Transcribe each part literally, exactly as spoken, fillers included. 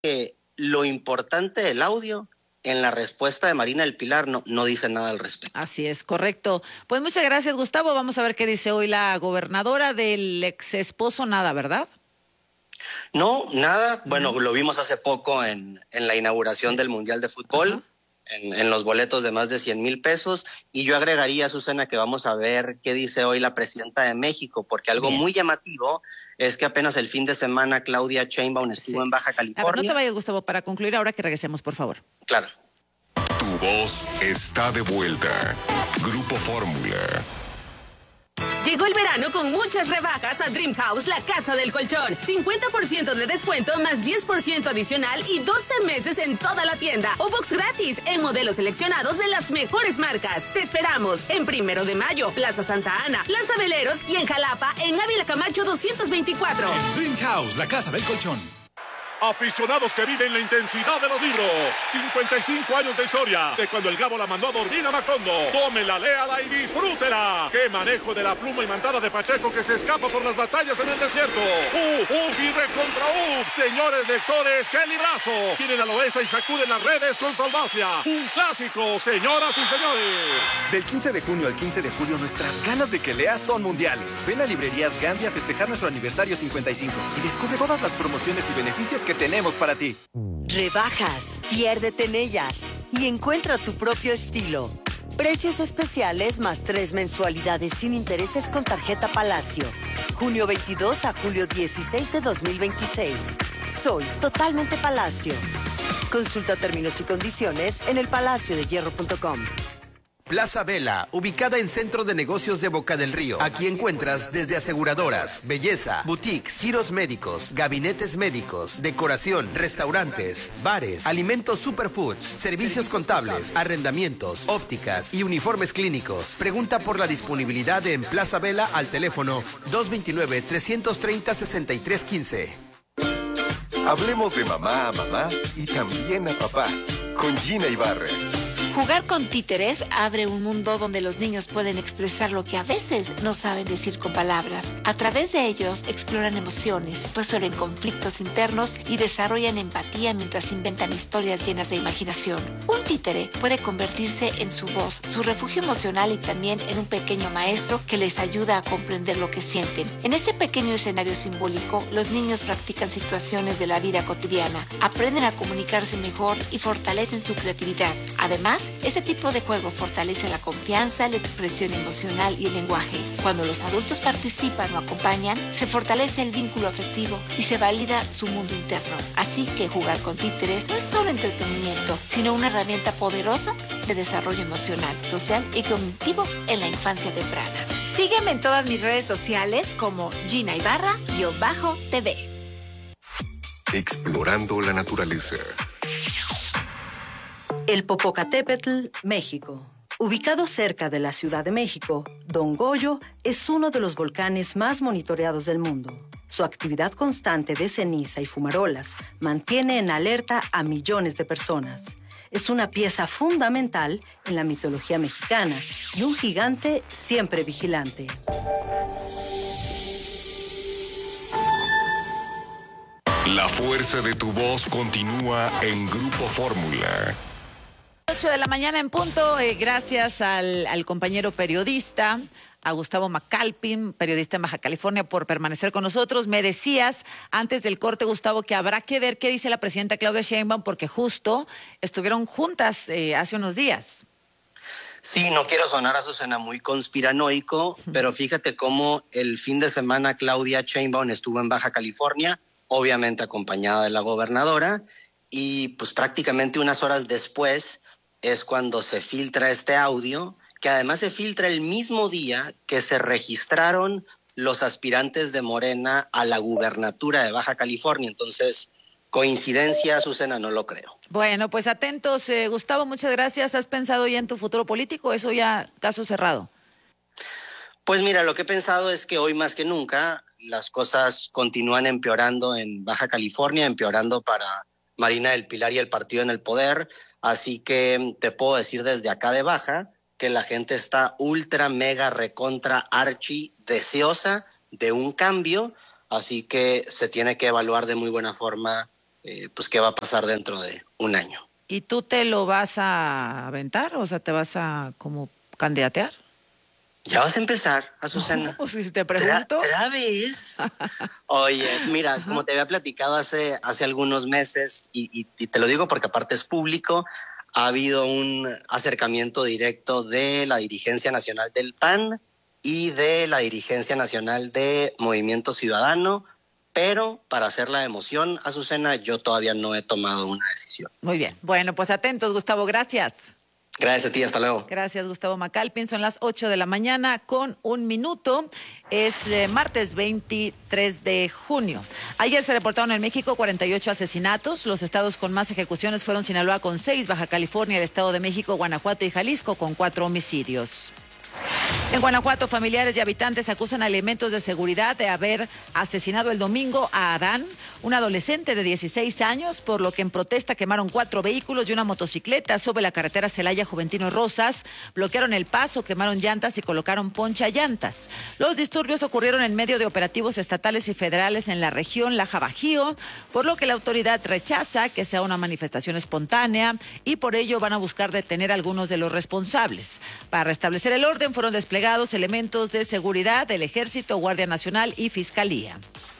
que lo importante del audio, en la respuesta de Marina del Pilar no, no dice nada al respecto. Así es, correcto. Pues muchas gracias, Gustavo. Vamos a ver qué dice hoy la gobernadora del ex esposo, nada, ¿verdad? No, nada. Bueno, lo vimos hace poco en, en la inauguración sí. del Mundial de Fútbol, en, en los boletos de más de cien mil pesos. Y yo agregaría, Susana, que vamos a ver qué dice hoy la presidenta de México, porque algo Bien. muy llamativo es que apenas el fin de semana Claudia Sheinbaum estuvo sí. en Baja California. A ver, no te vayas, Gustavo, para concluir ahora que regresemos, por favor. Claro. Tu voz está de vuelta. Grupo Fórmula. Llegó el verano con muchas rebajas a Dream House, la casa del colchón. cincuenta por ciento de descuento más diez por ciento adicional y doce meses en toda la tienda. O box gratis en modelos seleccionados de las mejores marcas. Te esperamos en Primero de Mayo, Plaza Santa Ana, Plaza Veleros y en Jalapa, en Ávila Camacho doscientos veinticuatro. Dream House, la casa del colchón. Aficionados que viven la intensidad de los libros. cincuenta y cinco años de historia. De cuando el Gabo la mandó a dormir a Macondo. Tómela, léala y disfrútela. Qué manejo de la pluma imantada de Pacheco que se escapa por las batallas en el desierto. ¡Uf, uf y recontra uf! Señores lectores, ¡qué librazo! Tienen a Loesa y sacuden las redes con su audacia. Un clásico, señoras y señores. Del quince de junio al quince de julio, nuestras ganas de que leas son mundiales. Ven a Librerías Gandhi a festejar nuestro aniversario cincuenta y cinco y descubre todas las promociones y beneficios que tenemos para ti. Rebajas, piérdete en ellas y encuentra tu propio estilo. Precios especiales más tres mensualidades sin intereses con tarjeta Palacio. junio veintidós a julio dieciséis de dos mil veintiséis. Soy totalmente Palacio. Consulta términos y condiciones en el palacio de hierro punto com. Plaza Vela, ubicada en Centro de Negocios de Boca del Río. Aquí encuentras desde aseguradoras, belleza, boutiques, giros médicos, gabinetes médicos, decoración, restaurantes, bares, alimentos superfoods, servicios contables, arrendamientos, ópticas y uniformes clínicos. Pregunta por la disponibilidad en Plaza Vela al teléfono dos veintinueve, trescientos treinta, sesenta y tres quince. Hablemos de mamá a mamá y también a papá con Gina Ibarra. Jugar con títeres abre un mundo donde los niños pueden expresar lo que a veces no saben decir con palabras. A través de ellos exploran emociones, resuelven conflictos internos y desarrollan empatía mientras inventan historias llenas de imaginación. Un títere puede convertirse en su voz, su refugio emocional y también en un pequeño maestro que les ayuda a comprender lo que sienten. En ese pequeño escenario simbólico, los niños practican situaciones de la vida cotidiana, aprenden a comunicarse mejor y fortalecen su creatividad. Además, este tipo de juego fortalece la confianza, la expresión emocional y el lenguaje. Cuando los adultos participan o acompañan, se fortalece el vínculo afectivo y se valida su mundo interno. Así que jugar con títeres no es solo entretenimiento, sino una herramienta poderosa de desarrollo emocional, social y cognitivo en la infancia temprana. Sígueme en todas mis redes sociales como Gina Ibarra-T V. Explorando la naturaleza. El Popocatépetl, México. Ubicado cerca de la Ciudad de México, Don Goyo es uno de los volcanes más monitoreados del mundo. Su actividad constante de ceniza y fumarolas mantiene en alerta a millones de personas. Es una pieza fundamental en la mitología mexicana y un gigante siempre vigilante. La fuerza de tu voz continúa en Grupo Fórmula. ocho de la mañana en punto, eh, gracias al, al compañero periodista, a Gustavo Macalpin, periodista en Baja California, por permanecer con nosotros. Me decías antes del corte, Gustavo, que habrá que ver qué dice la presidenta Claudia Sheinbaum, porque justo estuvieron juntas eh, hace unos días. Sí, no quiero sonar a Susana muy conspiranoico, pero fíjate cómo el fin de semana Claudia Sheinbaum estuvo en Baja California, obviamente acompañada de la gobernadora, y pues prácticamente unas horas después es cuando se filtra este audio, que además se filtra el mismo día que se registraron los aspirantes de Morena a la gubernatura de Baja California. Entonces, coincidencia, Susana, no lo creo. Bueno, pues atentos, eh, Gustavo, muchas gracias. ¿Has pensado ya en tu futuro político? Eso ya, caso cerrado. Pues mira, lo que he pensado es que hoy más que nunca las cosas continúan empeorando en Baja California, empeorando para Marina del Pilar y el partido en el poder. Así que te puedo decir desde acá de Baja que la gente está ultra, mega, recontra, archi deseosa de un cambio. Así que se tiene que evaluar de muy buena forma eh, pues qué va a pasar dentro de un año. ¿Y tú te lo vas a aventar? O sea, ¿te vas a como candidatear? Ya vas a empezar, Azucena. No, si te pregunto. ¿Otra vez? Oye, mira, como te había platicado hace, hace algunos meses, y, y, y te lo digo porque aparte es público, ha habido un acercamiento directo de la dirigencia nacional del P A N y de la dirigencia nacional de Movimiento Ciudadano, pero para hacer la emoción, Azucena, yo todavía no he tomado una decisión. Muy bien. Bueno, pues atentos, Gustavo, gracias. Gracias a ti, hasta luego. Gracias, Gustavo McAlpin. Son las ocho de la mañana con un minuto. Es eh, martes veintitrés de junio. Ayer se reportaron en México cuarenta y ocho asesinatos. Los estados con más ejecuciones fueron Sinaloa con seis, Baja California, el Estado de México, Guanajuato y Jalisco con cuatro homicidios. En Guanajuato, familiares y habitantes acusan a elementos de seguridad de haber asesinado el domingo a Adán, un adolescente de dieciséis años, por lo que en protesta quemaron cuatro vehículos y una motocicleta sobre la carretera Celaya Juventino Rosas, bloquearon el paso, quemaron llantas y colocaron poncha llantas. Los disturbios ocurrieron en medio de operativos estatales y federales en la región Laja Bajío, por lo que la autoridad rechaza que sea una manifestación espontánea y por ello van a buscar detener a algunos de los responsables. Para restablecer el orden fueron desplegados elementos de seguridad del Ejército, Guardia Nacional y Fiscalía.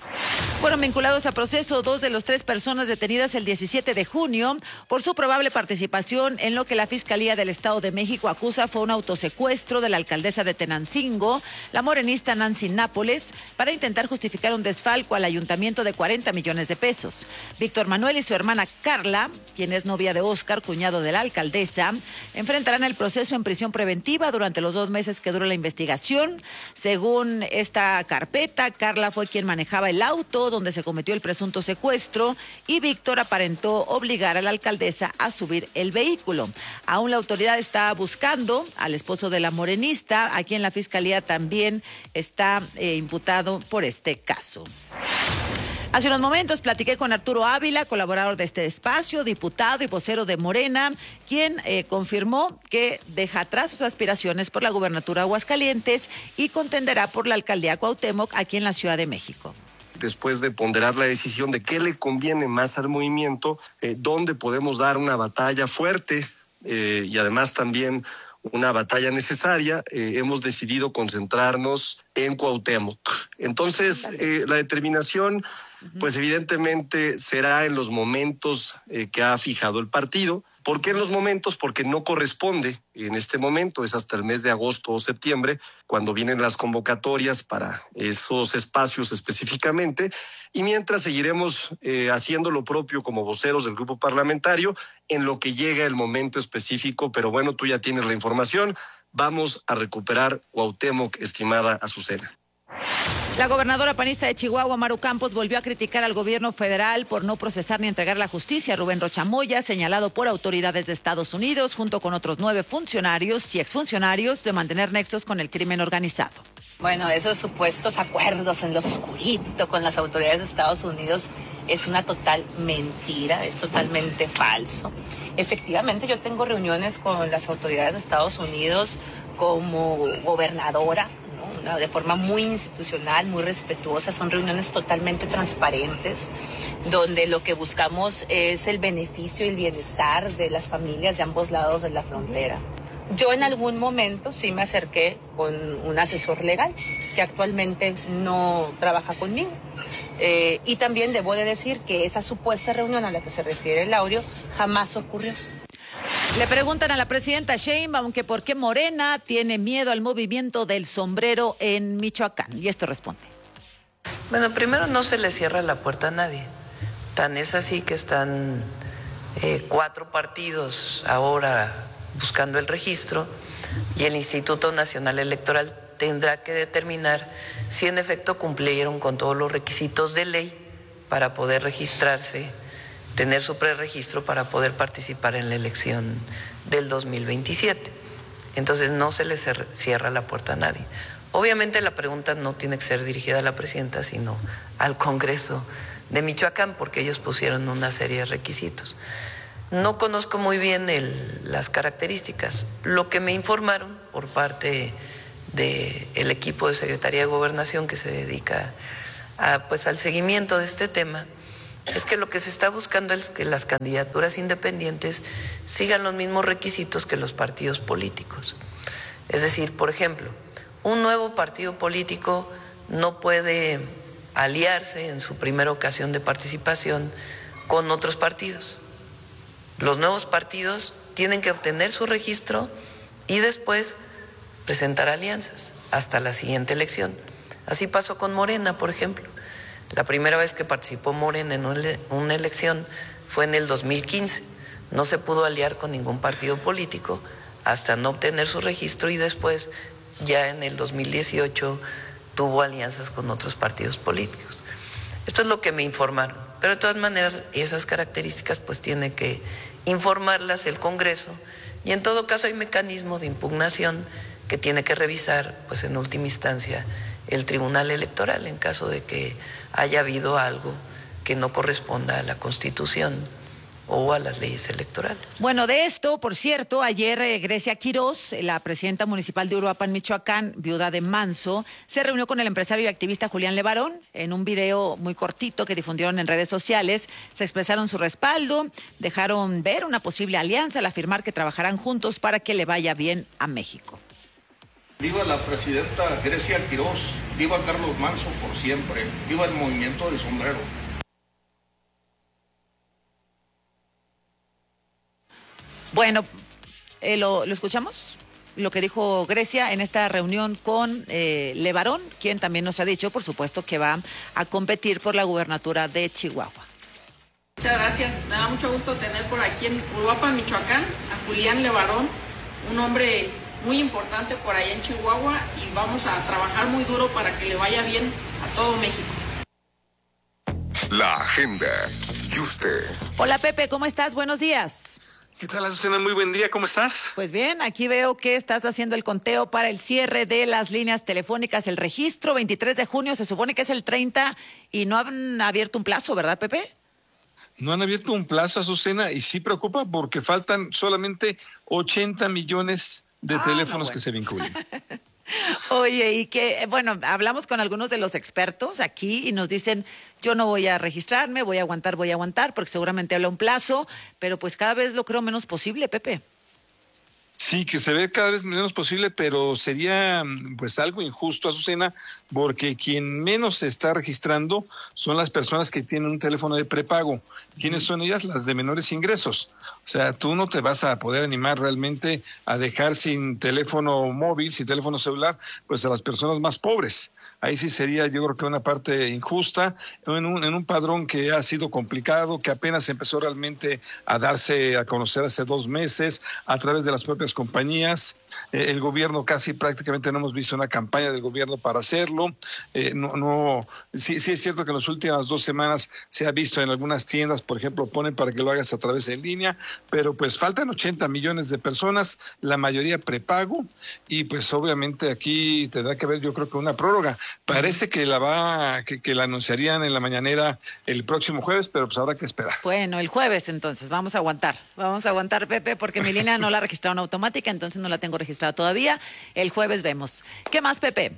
Fueron vinculados a proceso dos de las tres personas detenidas el diecisiete de junio por su probable participación en lo que la Fiscalía del Estado de México acusa fue un autosecuestro de la alcaldesa de Tenancingo, la morenista Nancy Nápoles, para intentar justificar un desfalco al ayuntamiento de cuarenta millones de pesos. Víctor Manuel y su hermana Carla, quien es novia de Óscar, cuñado de la alcaldesa, enfrentarán el proceso en prisión preventiva durante los dos meses que dura la investigación. Según esta carpeta, Carla fue quien manejaba el auto donde se cometió el presunto secuestro y Víctor aparentó obligar a la alcaldesa a subir el vehículo. Aún la autoridad está buscando al esposo de la morenista, a quien la fiscalía también está eh, imputado por este caso. Hace unos momentos platiqué con Arturo Ávila, colaborador de este espacio, diputado y vocero de Morena, quien eh, confirmó que deja atrás sus aspiraciones por la gubernatura de Aguascalientes y contenderá por la alcaldía Cuauhtémoc aquí en la Ciudad de México. Después de ponderar la decisión de qué le conviene más al movimiento, eh, dónde podemos dar una batalla fuerte eh, y además también una batalla necesaria, eh, hemos decidido concentrarnos en Cuauhtémoc. Entonces, eh, la determinación, pues evidentemente será en los momentos eh, que ha fijado el partido. ¿Por qué en los momentos? Porque no corresponde en este momento, es hasta el mes de agosto o septiembre, cuando vienen las convocatorias para esos espacios específicamente, y mientras seguiremos eh, haciendo lo propio como voceros del grupo parlamentario en lo que llega el momento específico, pero bueno, tú ya tienes la información, vamos a recuperar Cuauhtémoc, estimada Azucena. La gobernadora panista de Chihuahua, Maru Campos, volvió a criticar al gobierno federal por no procesar ni entregar la justicia a Rubén Rocha Moya, señalado por autoridades de Estados Unidos, junto con otros nueve funcionarios y exfuncionarios, de mantener nexos con el crimen organizado. Bueno, esos supuestos acuerdos en lo oscurito con las autoridades de Estados Unidos es una total mentira, es totalmente falso. Efectivamente, yo tengo reuniones con las autoridades de Estados Unidos como gobernadora, de forma muy institucional, muy respetuosa. Son reuniones totalmente transparentes, donde lo que buscamos es el beneficio y el bienestar de las familias de ambos lados de la frontera. Yo en algún momento sí me acerqué con un asesor legal que actualmente no trabaja conmigo. Eh, y también debo de decir que esa supuesta reunión a la que se refiere el audio jamás ocurrió. Le preguntan a la presidenta Sheinbaum que por qué Morena tiene miedo al movimiento del sombrero en Michoacán. Y esto responde. Bueno, primero no se le cierra la puerta a nadie. Tan es así que están eh, cuatro partidos ahora buscando el registro y el Instituto Nacional Electoral tendrá que determinar si en efecto cumplieron con todos los requisitos de ley para poder registrarse, tener su preregistro para poder participar en la elección del dos mil veintisiete. Entonces no se le cierra la puerta a nadie. Obviamente la pregunta no tiene que ser dirigida a la presidenta, sino al Congreso de Michoacán, porque ellos pusieron una serie de requisitos. No conozco muy bien el, las características. Lo que me informaron por parte del equipo de Secretaría de Gobernación que se dedica a, pues, al seguimiento de este tema, es que lo que se está buscando es que las candidaturas independientes sigan los mismos requisitos que los partidos políticos. Es decir, por ejemplo, un nuevo partido político no puede aliarse en su primera ocasión de participación con otros partidos. Los nuevos partidos tienen que obtener su registro y después presentar alianzas hasta la siguiente elección. Así pasó con Morena, por ejemplo. La primera vez que participó Morena en una elección fue en el dos mil quince. No se pudo aliar con ningún partido político hasta no obtener su registro y después, ya en el dos mil dieciocho, tuvo alianzas con otros partidos políticos. Esto es lo que me informaron. Pero de todas maneras, esas características pues tiene que informarlas el Congreso y en todo caso hay mecanismos de impugnación que tiene que revisar pues en última instancia el Tribunal Electoral en caso de que haya habido algo que no corresponda a la Constitución o a las leyes electorales. Bueno, de esto, por cierto, ayer eh, Grecia Quirós, la presidenta municipal de Uruapan, Michoacán, viuda de Manso, se reunió con el empresario y activista Julián Levarón. En un video muy cortito que difundieron en redes sociales, se expresaron su respaldo, dejaron ver una posible alianza al afirmar que trabajarán juntos para que le vaya bien a México. Viva la presidenta Grecia Quirós, viva Carlos Manso por siempre, viva el movimiento del sombrero. Bueno, eh, ¿lo, ¿lo escuchamos? Lo que dijo Grecia en esta reunión con eh, Levarón, quien también nos ha dicho, por supuesto, que va a competir por la gubernatura de Chihuahua. Muchas gracias, me da mucho gusto tener por aquí en Uruapan, Michoacán, a Julián Levarón, un hombre muy importante por allá en Chihuahua y vamos a trabajar muy duro para que le vaya bien a todo México. La agenda. ¿Y usted? Hola Pepe, ¿cómo estás? Buenos días. ¿Qué tal, Azucena? Muy buen día, ¿cómo estás? Pues bien, aquí veo que estás haciendo el conteo para el cierre de las líneas telefónicas, el registro, veintitrés de junio, se supone que es el treinta y no han abierto un plazo, ¿verdad, Pepe? No han abierto un plazo, Azucena, y sí preocupa porque faltan solamente ochenta millones de ah, teléfonos no, bueno. que se vinculen. Oye, y que, bueno, hablamos con algunos de los expertos aquí y nos dicen, yo no voy a registrarme, voy a aguantar, voy a aguantar, porque seguramente habla un plazo, pero pues cada vez lo creo menos posible, Pepe. Sí, que se ve cada vez menos posible, pero sería pues algo injusto, Azucena, porque quien menos se está registrando son las personas que tienen un teléfono de prepago. ¿Quiénes son ellas? Las de menores ingresos. O sea, tú no te vas a poder animar realmente a dejar sin teléfono móvil, sin teléfono celular, pues a las personas más pobres. Ahí sí sería, yo creo que una parte injusta, en un, en un padrón que ha sido complicado, que apenas empezó realmente a darse a conocer hace dos meses a través de las propias compañías. Eh, el gobierno casi prácticamente no hemos visto una campaña del gobierno para hacerlo. Eh, no, no, sí, sí es cierto que en las últimas dos semanas se ha visto en algunas tiendas, por ejemplo, ponen para que lo hagas a través de línea, pero pues faltan ochenta millones de personas, la mayoría prepago, y pues obviamente aquí tendrá que haber, yo creo que una prórroga. Parece que la va, que, que la anunciarían en la mañanera el próximo jueves, pero pues habrá que esperar. Bueno, el jueves entonces, vamos a aguantar, vamos a aguantar, Pepe, porque mi línea no la registraron automática, entonces no la tengo registrada todavía. El jueves vemos. ¿Qué más, Pepe?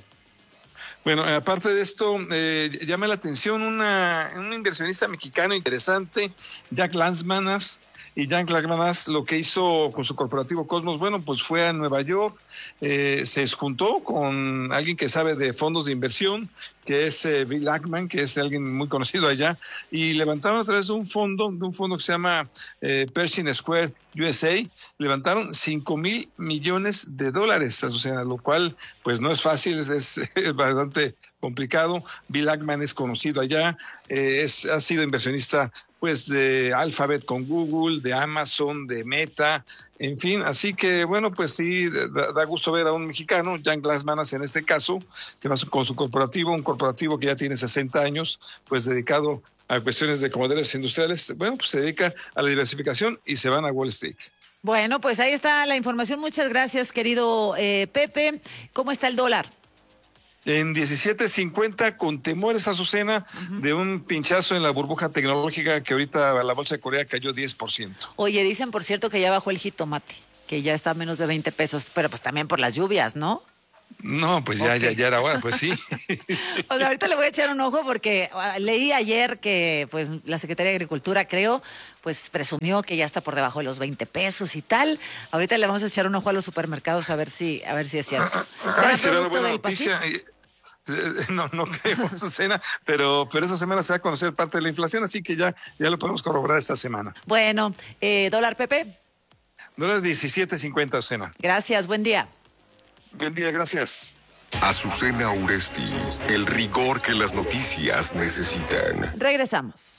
Bueno, aparte de esto, eh, llama la atención una, un inversionista mexicano interesante, Jack Lansmanas. Y Jack Lansmanas lo que hizo con su corporativo Cosmos, bueno, pues fue a Nueva York, eh, se juntó con alguien que sabe de fondos de inversión, que es eh, Bill Ackman, que es alguien muy conocido allá, y levantaron a través de un fondo, de un fondo que se llama eh, Pershing Square U S A, levantaron cinco mil millones de dólares, o sea, lo cual pues no es fácil, es, es, es bastante complicado. Bill Ackman es conocido allá, eh, es, ha sido inversionista pues de Alphabet con Google, de Amazon, de Meta, en fin, así que bueno, pues sí, da, da gusto ver a un mexicano, Jack Lansmanas en este caso, que va con su corporativo, un corporativo que ya tiene sesenta años, pues dedicado a cuestiones de commodities industriales, bueno, pues se dedica a la diversificación y se van a Wall Street. Bueno, pues ahí está la información, muchas gracias, querido eh, Pepe. ¿Cómo está el dólar? En diecisiete cincuenta, con temores, Azucena, uh-huh. de un pinchazo en la burbuja tecnológica que ahorita la bolsa de Corea cayó diez por ciento. Oye, dicen, por cierto, que ya bajó el jitomate, que ya está a menos de veinte pesos, pero pues también por las lluvias, ¿no? No, pues ya, okay. ya, ya era hora, pues sí. O sea, ahorita le voy a echar un ojo porque uh, leí ayer que pues la Secretaría de Agricultura, creo, pues presumió que ya está por debajo de los veinte pesos y tal. Ahorita le vamos a echar un ojo a los supermercados a ver si, a ver si es cierto. ¿Será Ay, será producto una del noticia. No, no creo, Azucena, pero, pero esta semana se va a conocer parte de la inflación, así que ya, ya lo podemos corroborar esta semana. Bueno, eh, dólar Pepe. Dólar diecisiete cincuenta, Azucena. Gracias, buen día. Buen día, gracias. Azucena Uresti, el rigor que las noticias necesitan. Regresamos.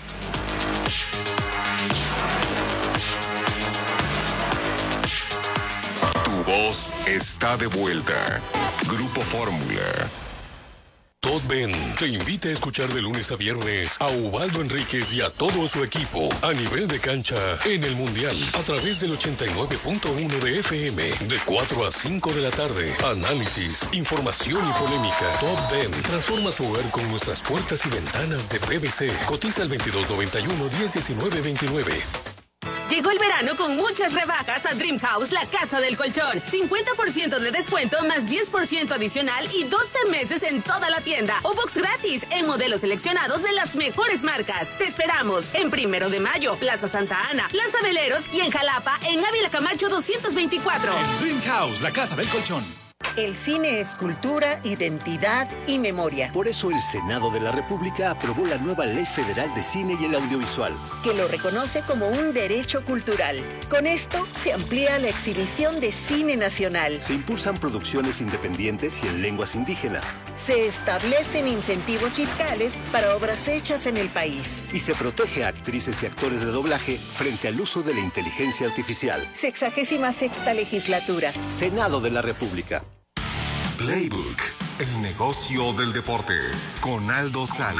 Tu voz está de vuelta. Grupo Fórmula. Todd Ben te invita a escuchar de lunes a viernes a Ubaldo Enríquez y a todo su equipo a nivel de cancha en el Mundial a través del ochenta y nueve punto uno de F M de cuatro a cinco de la tarde. Análisis, información y polémica. Todd Ben transforma su hogar con nuestras puertas y ventanas de P V C. Cotiza al veintidós noventa y uno, diez diecinueve veintinueve. Llegó el verano con muchas rebajas a Dream House, la casa del colchón. cincuenta por ciento de descuento más diez por ciento adicional y doce meses en toda la tienda. O box gratis en modelos seleccionados de las mejores marcas. Te esperamos en Primero de Mayo, Plaza Santa Ana, Plaza Veleros y en Jalapa, en Ávila Camacho doscientos veinticuatro. En Dream House, la casa del colchón. El cine es cultura, identidad y memoria. Por eso el Senado de la República aprobó la nueva Ley Federal de Cine y el Audiovisual, que lo reconoce como un derecho cultural. Con esto se amplía la exhibición de cine nacional. Se impulsan producciones independientes y en lenguas indígenas. Se establecen incentivos fiscales para obras hechas en el país. Y se protege a actrices y actores de doblaje frente al uso de la inteligencia artificial. Sexagésima sexta legislatura. Senado de la República. Playbook, el negocio del deporte, con Aldo Sales.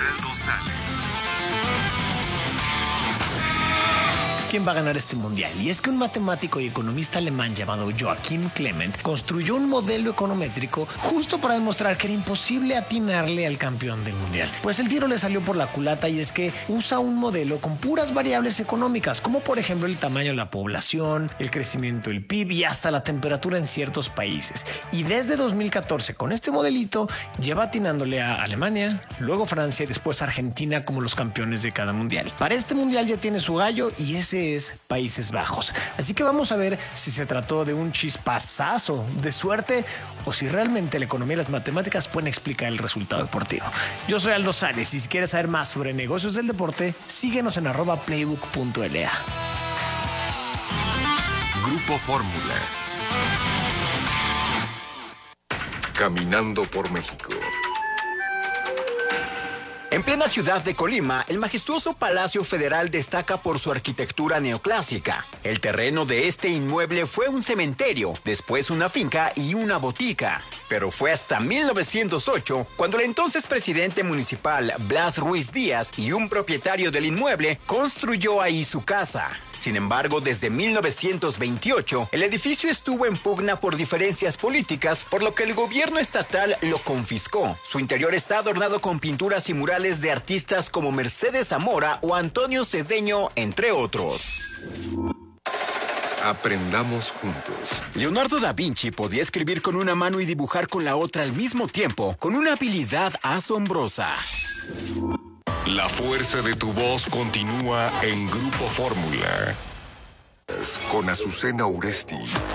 ¿Quién va a ganar este mundial? Y es que un matemático y economista alemán llamado Joachim Clement construyó un modelo econométrico justo para demostrar que era imposible atinarle al campeón del mundial. Pues el tiro le salió por la culata y es que usa un modelo con puras variables económicas, como por ejemplo el tamaño de la población, el crecimiento del P I B y hasta la temperatura en ciertos países. Y desde dos mil catorce con este modelito lleva atinándole a Alemania, luego Francia y después Argentina como los campeones de cada mundial. Para este mundial ya tiene su gallo y ese es Países Bajos. Así que vamos a ver si se trató de un chispazazo de suerte o si realmente la economía y las matemáticas pueden explicar el resultado deportivo. Yo soy Aldo Sales y si quieres saber más sobre negocios del deporte, síguenos en arroba playbook punto l a. Grupo Fórmula. Caminando por México. En plena ciudad de Colima, el majestuoso Palacio Federal destaca por su arquitectura neoclásica. El terreno de este inmueble fue un cementerio, después una finca y una botica. Pero fue hasta mil novecientos ocho cuando el entonces presidente municipal Blas Ruiz Díaz y un propietario del inmueble construyó ahí su casa. Sin embargo, desde mil novecientos veintiocho, el edificio estuvo en pugna por diferencias políticas, por lo que el gobierno estatal lo confiscó. Su interior está adornado con pinturas y murales de artistas como Mercedes Zamora o Antonio Cedeño, entre otros. Aprendamos juntos. Leonardo da Vinci podía escribir con una mano y dibujar con la otra al mismo tiempo, con una habilidad asombrosa. La fuerza de tu voz continúa en Grupo Fórmula. Con Azucena Uresti.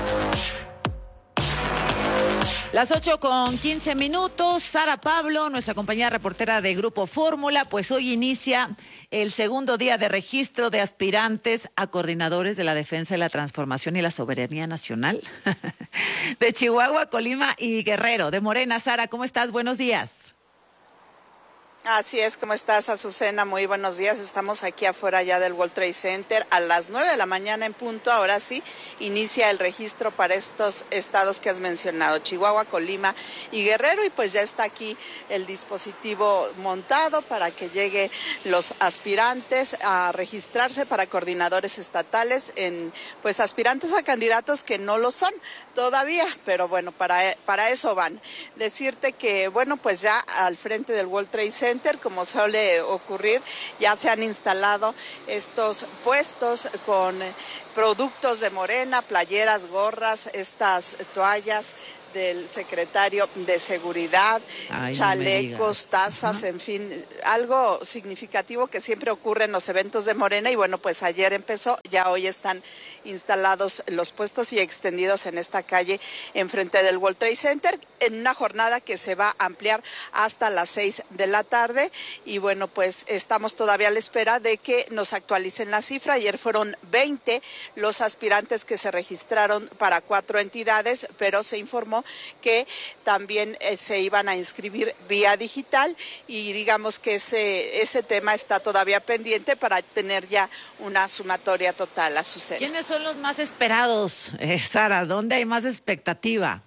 Las ocho con quince minutos. Sara Pablo, nuestra compañera reportera de Grupo Fórmula, pues hoy inicia el segundo día de registro de aspirantes a coordinadores de la defensa de la transformación y la soberanía nacional de Chihuahua, Colima y Guerrero. De Morena, Sara, ¿cómo estás? Buenos días. Así es, ¿cómo estás, Azucena? Muy buenos días. Estamos aquí afuera ya del World Trade Center a las nueve de la mañana en punto. Ahora sí, inicia el registro para estos estados que has mencionado, Chihuahua, Colima y Guerrero. Y pues ya está aquí el dispositivo montado para que lleguen los aspirantes a registrarse para coordinadores estatales, en pues aspirantes a candidatos que no lo son todavía, pero bueno, para, para eso van. Decirte que, bueno, pues ya al frente del World Trade Center, como suele ocurrir, ya se han instalado estos puestos con productos de Morena, playeras, gorras, estas toallas del secretario de Seguridad, Ay, chalecos, no tazas, uh-huh. en fin, algo significativo que siempre ocurre en los eventos de Morena. Y bueno, pues ayer empezó, ya hoy están instalados los puestos y extendidos en esta calle enfrente del World Trade Center, en una jornada que se va a ampliar hasta las seis de la tarde. Y bueno, pues estamos todavía a la espera de que nos actualicen la cifra. Ayer fueron veinte los aspirantes que se registraron para cuatro entidades, pero se informó que también eh, se iban a inscribir vía digital, y digamos que ese, ese tema está todavía pendiente para tener ya una sumatoria total. A suceder. ¿Quiénes son los más esperados, eh, Sara? ¿Dónde hay más expectativa?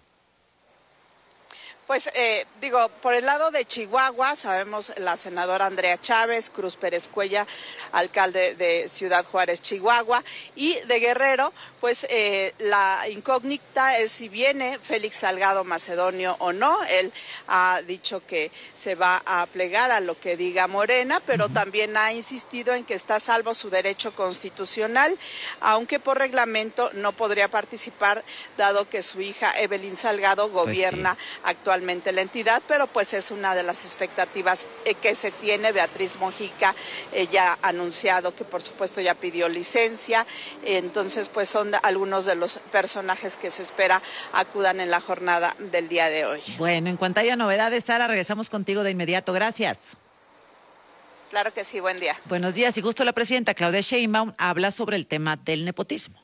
Pues eh, digo, por el lado de Chihuahua, sabemos la senadora Andrea Chávez, Cruz Pérez Cuella, alcalde de Ciudad Juárez, Chihuahua, y de Guerrero, pues eh, la incógnita es si viene Félix Salgado Macedonio o no. Él ha dicho que se va a plegar a lo que diga Morena, pero uh-huh. también ha insistido en que está salvo su derecho constitucional, aunque por reglamento no podría participar, dado que su hija Evelyn Salgado gobierna pues sí. actualmente la entidad, pero pues es una de las expectativas eh, que se tiene. Beatriz Mojica eh, ya ha anunciado que por supuesto ya pidió licencia, entonces pues son algunos de los personajes que se espera acudan en la jornada del día de hoy. Bueno, en cuanto haya novedades, Sara, regresamos contigo de inmediato. Gracias. Claro que sí, buen día. Buenos días, y justo la presidenta Claudia Sheinbaum habla sobre el tema del nepotismo.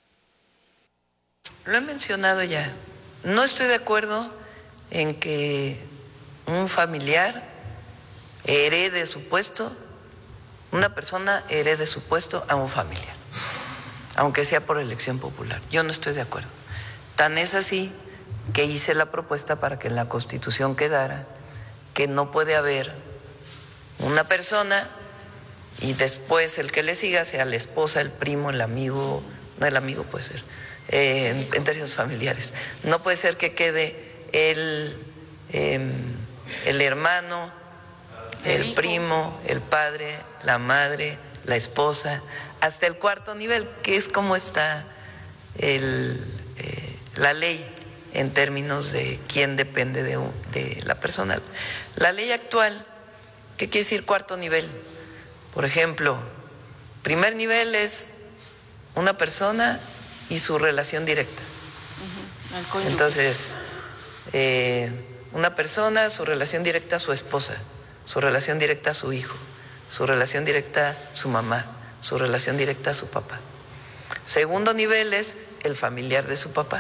Lo he mencionado ya, no estoy de acuerdo en que un familiar herede su puesto, una persona herede su puesto a un familiar, aunque sea por elección popular. Yo no estoy de acuerdo. Tan es así que hice la propuesta para que en la Constitución quedara que no puede haber una persona y después el que le siga sea la esposa, el primo, el amigo, no, el amigo puede ser, eh, en, en términos familiares. No puede ser que quede El, eh, el hermano, el, el primo, el padre, la madre, la esposa, hasta el cuarto nivel, que es como está el, eh, la ley en términos de quién depende de, de la persona. La ley actual, ¿qué quiere decir cuarto nivel? Por ejemplo, primer nivel es una persona y su relación directa. Uh-huh. Entonces, Eh, una persona, su relación directa a su esposa, su relación directa a su hijo, su relación directa a su mamá, su relación directa a su papá. Segundo nivel es el familiar de su papá.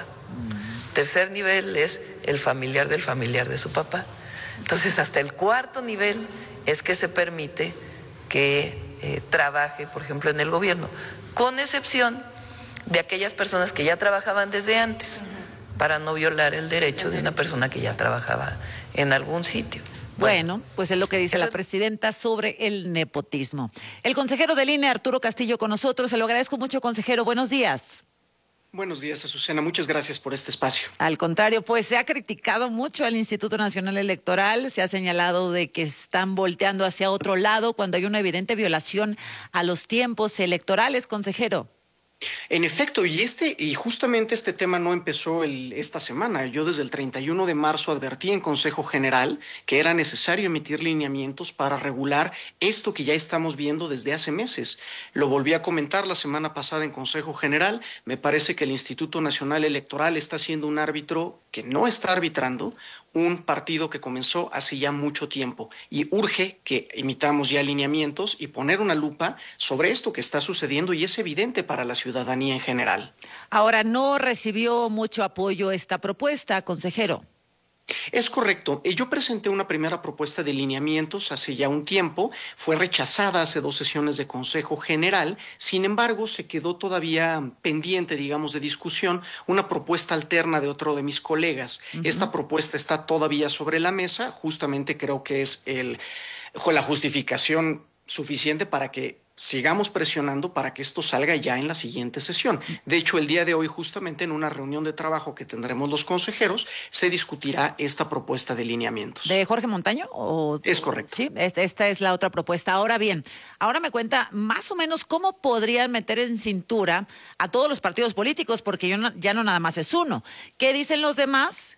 Tercer nivel es el familiar del familiar de su papá. Entonces, hasta el cuarto nivel es que se permite que eh, trabaje, por ejemplo, en el gobierno, con excepción de aquellas personas que ya trabajaban desde antes, para no violar el derecho de una persona que ya trabajaba en algún sitio. Bueno, pues es lo que dice la presidenta sobre el nepotismo. El consejero del I N E, Arturo Castillo, con nosotros. Se lo agradezco mucho, consejero. Buenos días. Buenos días, Azucena. Muchas gracias por este espacio. Al contrario, pues se ha criticado mucho al Instituto Nacional Electoral. Se ha señalado de que están volteando hacia otro lado cuando hay una evidente violación a los tiempos electorales, consejero. En efecto, y este y justamente este tema no empezó el, esta semana. Yo desde el treinta y uno de marzo advertí en Consejo General que era necesario emitir lineamientos para regular esto que ya estamos viendo desde hace meses. Lo volví a comentar la semana pasada en Consejo General. Me parece que el Instituto Nacional Electoral está siendo un árbitro que no está arbitrando un partido que comenzó hace ya mucho tiempo, y urge que emitamos ya lineamientos y poner una lupa sobre esto que está sucediendo, y es evidente para la ciudadanía en general. Ahora, no recibió mucho apoyo esta propuesta, consejero. Es correcto. Yo presenté una primera propuesta de lineamientos hace ya un tiempo, fue rechazada hace dos sesiones de Consejo General, sin embargo se quedó todavía pendiente, digamos, de discusión, una propuesta alterna de otro de mis colegas. Uh-huh. Esta propuesta está todavía sobre la mesa, justamente creo que es el, la justificación suficiente para que sigamos presionando para que esto salga ya en la siguiente sesión. De hecho, el día de hoy, justamente en una reunión de trabajo que tendremos los consejeros, se discutirá esta propuesta de lineamientos. ¿De Jorge Montaño? O... Es correcto. Sí, esta es la otra propuesta. Ahora bien, ahora me cuenta más o menos cómo podrían meter en cintura a todos los partidos políticos, porque yo no, ya no nada más es uno. ¿Qué dicen los demás?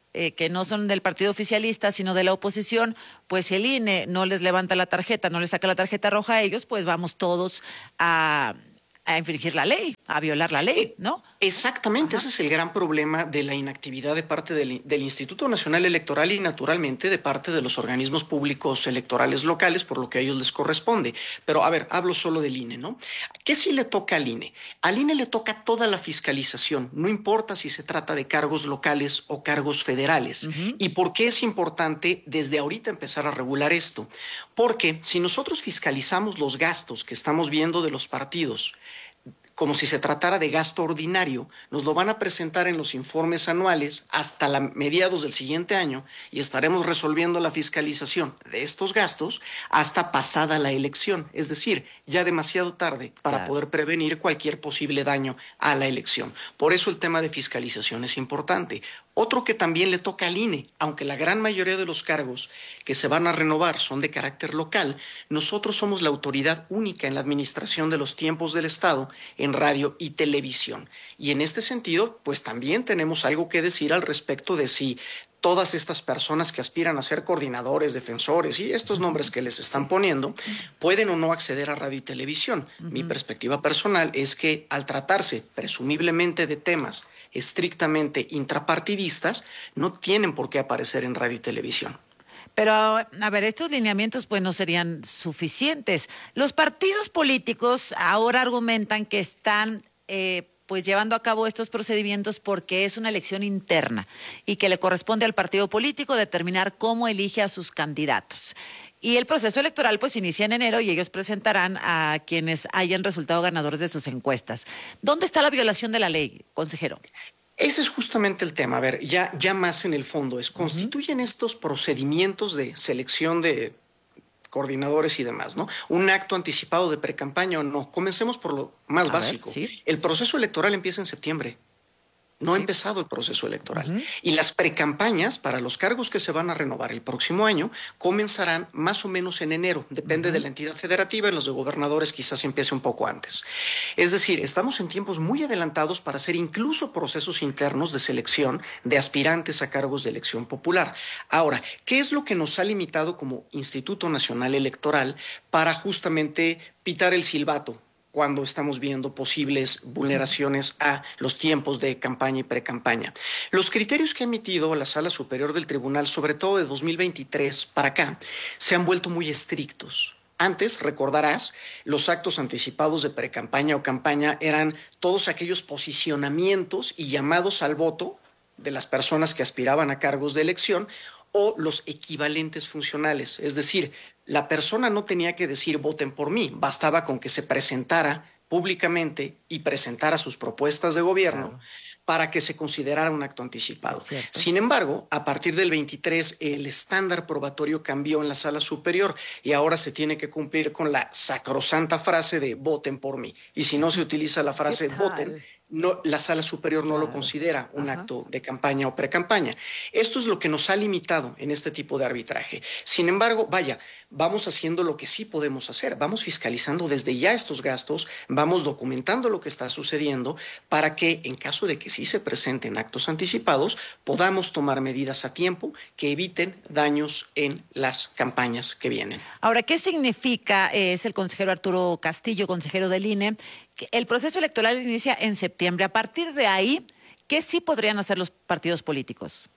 eh, que no son del partido oficialista, sino de la oposición, pues si el I N E no les levanta la tarjeta, no les saca la tarjeta roja a ellos, pues vamos todos a, a infringir la ley, a violar la ley, ¿no? Exactamente, Ajá. Ese es el gran problema de la inactividad de parte del, del Instituto Nacional Electoral y naturalmente de parte de los organismos públicos electorales locales, por lo que a ellos les corresponde. Pero a ver, hablo solo del I N E, ¿no? ¿Qué sí le toca al I N E? Al I N E le toca toda la fiscalización, no importa si se trata de cargos locales o cargos federales. Uh-huh. ¿Y por qué es importante desde ahorita empezar a regular esto? Porque si nosotros fiscalizamos los gastos que estamos viendo de los partidos, como si se tratara de gasto ordinario, nos lo van a presentar en los informes anuales hasta la mediados del siguiente año y estaremos resolviendo la fiscalización de estos gastos hasta pasada la elección, es decir, ya demasiado tarde para claro. poder prevenir cualquier posible daño a la elección. Por eso el tema de fiscalización es importante. Otro que también le toca al I N E, aunque la gran mayoría de los cargos que se van a renovar son de carácter local, nosotros somos la autoridad única en la administración de los tiempos del Estado en radio y televisión. Y en este sentido, pues también tenemos algo que decir al respecto de si todas estas personas que aspiran a ser coordinadores, defensores y estos nombres que les están poniendo, pueden o no acceder a radio y televisión. Uh-huh. Mi perspectiva personal es que al tratarse presumiblemente de temas estrictamente intrapartidistas, no tienen por qué aparecer en radio y televisión. Pero, a ver, estos lineamientos pues no serían suficientes. Los partidos políticos ahora argumentan que están eh, pues llevando a cabo estos procedimientos porque es una elección interna y que le corresponde al partido político determinar cómo elige a sus candidatos. Y el proceso electoral pues inicia en enero y ellos presentarán a quienes hayan resultado ganadores de sus encuestas. ¿Dónde está la violación de la ley, consejero? Ese es justamente el tema. A ver, ya, ya más en el fondo es, ¿constituyen uh-huh. estos procedimientos de selección de coordinadores y demás, ¿no? ¿Un acto anticipado de precampaña o no? Comencemos por lo más a básico. Ver, ¿sí? El proceso electoral empieza en septiembre. No sí. ha empezado el proceso electoral. Uh-huh. Y las precampañas para los cargos que se van a renovar el próximo año comenzarán más o menos en enero. Depende uh-huh. de la entidad federativa. En los de gobernadores quizás empiece un poco antes. Es decir, estamos en tiempos muy adelantados para hacer incluso procesos internos de selección de aspirantes a cargos de elección popular. Ahora, ¿qué es lo que nos ha limitado como Instituto Nacional Electoral para justamente pitar el silbato cuando estamos viendo posibles vulneraciones a los tiempos de campaña y precampaña? Los criterios que ha emitido la Sala Superior del Tribunal, sobre todo de dos mil veintitrés para acá, se han vuelto muy estrictos. Antes, recordarás, los actos anticipados de precampaña o campaña eran todos aquellos posicionamientos y llamados al voto de las personas que aspiraban a cargos de elección o los equivalentes funcionales, es decir, la persona no tenía que decir voten por mí, bastaba con que se presentara públicamente y presentara sus propuestas de gobierno claro. para que se considerara un acto anticipado. Sin embargo, a partir del veintitrés el estándar probatorio cambió en la Sala Superior y ahora se tiene que cumplir con la sacrosanta frase de voten por mí. Y si no se utiliza la frase voten, no, la Sala Superior no claro. lo considera un Ajá. acto de campaña o precampaña. Esto es lo que nos ha limitado en este tipo de arbitraje. Sin embargo, vaya, vamos haciendo lo que sí podemos hacer. Vamos fiscalizando desde ya estos gastos, vamos documentando lo que está sucediendo para que, en caso de que sí se presenten actos anticipados, podamos tomar medidas a tiempo que eviten daños en las campañas que vienen. Ahora, ¿qué significa, eh, es el consejero Arturo Castillo, consejero del I N E, que el proceso electoral inicia en septiembre? A partir de ahí, ¿qué sí podrían hacer los partidos políticos?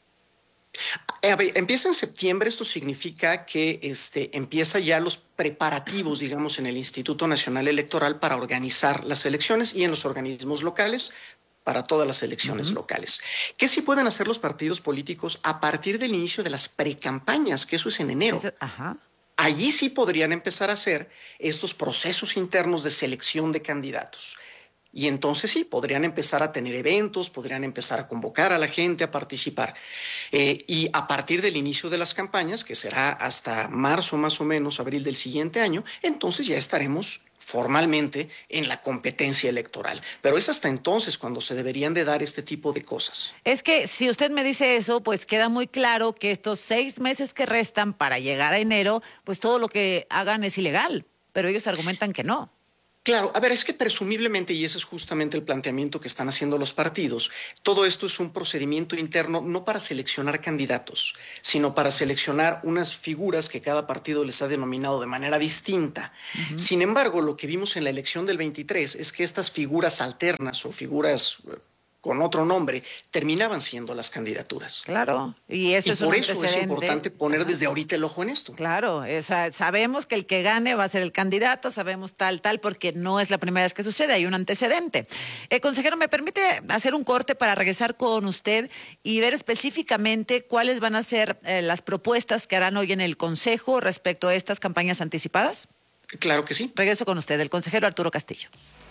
A ver, empieza en septiembre. Esto significa que este, empieza ya los preparativos, digamos, en el Instituto Nacional Electoral para organizar las elecciones y en los organismos locales para todas las elecciones uh-huh. locales. ¿Qué sí pueden hacer los partidos políticos a partir del inicio de las precampañas? Que eso es en enero. Es, ajá. Allí sí podrían empezar a hacer estos procesos internos de selección de candidatos. Y entonces sí, podrían empezar a tener eventos, podrían empezar a convocar a la gente a participar. Eh, y a partir del inicio de las campañas, que será hasta marzo más o menos, abril del siguiente año, entonces ya estaremos formalmente en la competencia electoral. Pero es hasta entonces cuando se deberían de dar este tipo de cosas. Es que si usted me dice eso, pues queda muy claro que estos seis meses que restan para llegar a enero, pues todo lo que hagan es ilegal. Pero ellos argumentan que no. Claro, a ver, es que presumiblemente, y ese es justamente el planteamiento que están haciendo los partidos, todo esto es un procedimiento interno no para seleccionar candidatos, sino para seleccionar unas figuras que cada partido les ha denominado de manera distinta. Uh-huh. Sin embargo, lo que vimos en la elección del veintitrés es que estas figuras alternas o figuras con otro nombre, terminaban siendo las candidaturas. Claro, y eso y es por un eso es importante poner Ajá. desde ahorita el ojo en esto. Claro, esa, sabemos que el que gane va a ser el candidato, sabemos tal, tal, porque no es la primera vez que sucede, hay un antecedente. Eh, consejero, ¿me permite hacer un corte para regresar con usted y ver específicamente cuáles van a ser eh, las propuestas que harán hoy en el Consejo respecto a estas campañas anticipadas? Claro que sí. Regreso con usted, el consejero Arturo Castillo.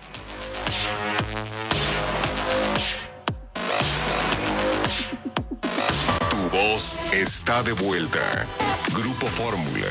Tu voz está de vuelta. Grupo Fórmula.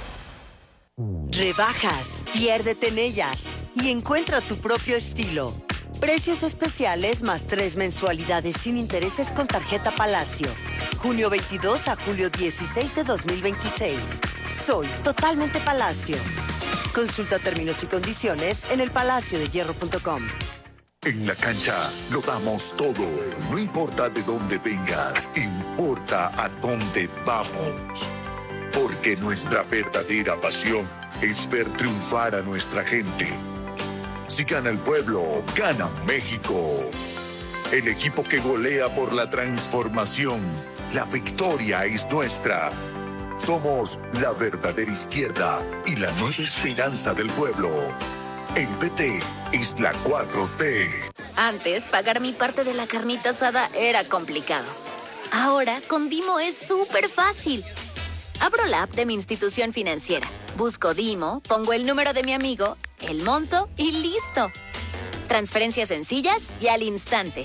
Rebajas, piérdete en ellas y encuentra tu propio estilo. Precios especiales más tres mensualidades sin intereses con tarjeta Palacio. Junio veintidós a julio dieciséis de dos mil veintiséis. Soy totalmente Palacio. Consulta términos y condiciones en el palacio de hierro punto com. En la cancha lo damos todo. No importa de dónde vengas, importa a dónde vamos. Porque nuestra verdadera pasión es ver triunfar a nuestra gente. Si gana el pueblo, gana México. El equipo que golea por la transformación. La victoria es nuestra. Somos la verdadera izquierda y la nueva esperanza del pueblo. El P T es la cuatro T. Antes, pagar mi parte de la carnita asada era complicado. Ahora, con Dimo es súper fácil. Abro la app de mi institución financiera, busco Dimo, pongo el número de mi amigo, el monto y listo. Transferencias sencillas y al instante.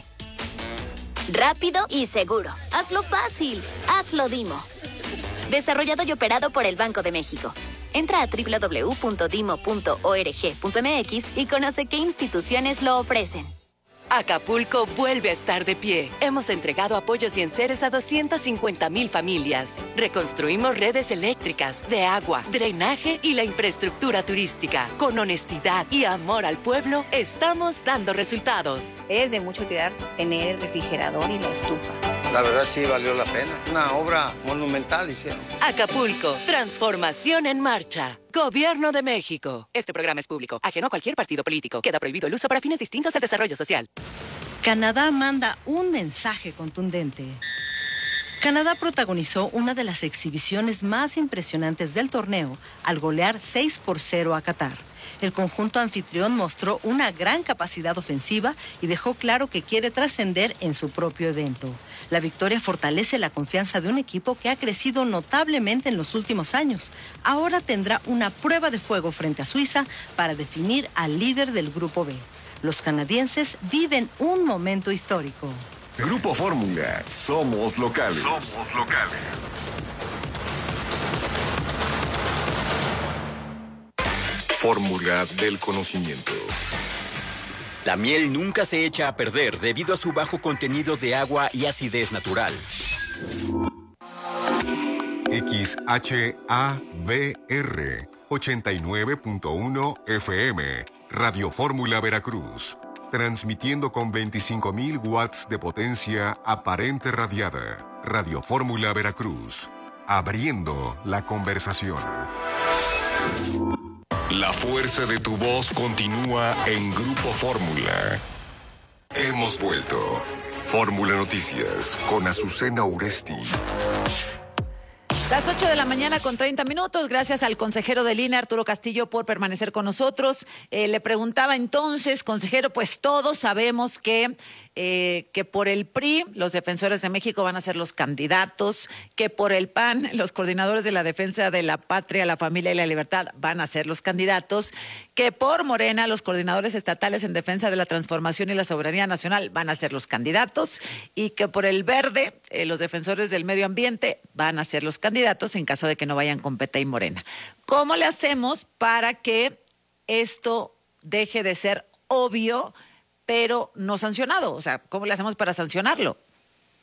Rápido y seguro. Hazlo fácil. Hazlo Dimo. Desarrollado y operado por el Banco de México. Entra a doble u doble u doble u punto dimo punto org punto m x y conoce qué instituciones lo ofrecen. Acapulco vuelve a estar de pie. Hemos entregado apoyos y enseres a doscientas cincuenta mil familias. Reconstruimos redes eléctricas, de agua, drenaje y la infraestructura turística. Con honestidad y amor al pueblo, estamos dando resultados. Es de mucho cuidar tener el refrigerador y la estufa. La verdad sí valió la pena. Una obra monumental hicieron. Acapulco, transformación en marcha. Gobierno de México. Este programa es público, ajeno a cualquier partido político. Queda prohibido el uso para fines distintos del desarrollo social. Canadá manda un mensaje contundente. Canadá protagonizó una de las exhibiciones más impresionantes del torneo al golear seis por cero a Qatar. El conjunto anfitrión mostró una gran capacidad ofensiva y dejó claro que quiere trascender en su propio evento. La victoria fortalece la confianza de un equipo que ha crecido notablemente en los últimos años. Ahora tendrá una prueba de fuego frente a Suiza para definir al líder del Grupo B. Los canadienses viven un momento histórico. Grupo Fórmula. Somos locales. Somos locales. Fórmula del conocimiento. La miel nunca se echa a perder debido a su bajo contenido de agua y acidez natural. X H A V R ochenta y nueve punto uno F M, Radio Fórmula Veracruz, transmitiendo con veinticinco mil watts de potencia aparente radiada. Radio Fórmula Veracruz, abriendo la conversación. La fuerza de tu voz continúa en Grupo Fórmula. Hemos vuelto. Fórmula Noticias con Azucena Uresti. Las ocho de la mañana con treinta minutos, gracias al consejero del I N E, Arturo Castillo, por permanecer con nosotros. Eh, le preguntaba entonces, consejero, pues todos sabemos que, eh, que por el P R I los defensores de México van a ser los candidatos, que por el P A N los coordinadores de la defensa de la patria, la familia y la libertad van a ser los candidatos, que por Morena los coordinadores estatales en defensa de la transformación y la soberanía nacional van a ser los candidatos y que por el Verde eh, los defensores del medio ambiente van a ser los candidatos en caso de que no vayan con P T y Morena. ¿Cómo le hacemos para que esto deje de ser obvio, pero no sancionado? O sea, ¿cómo le hacemos para sancionarlo?